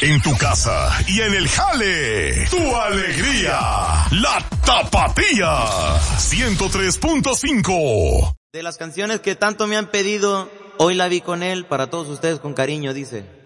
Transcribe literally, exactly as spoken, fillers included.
En tu casa y en el jale, tu alegría, la Tapatía, ciento tres punto cinco. De las canciones que tanto me han pedido, hoy la vi con él, para todos ustedes con cariño, dice.